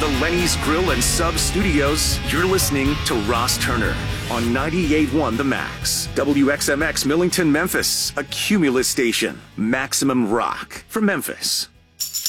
the Lenny's Grill and Sub Studios, you're listening to Ross Turner on 98.1 The Max. WXMX Millington, Memphis, a Cumulus station. Maximum rock from Memphis.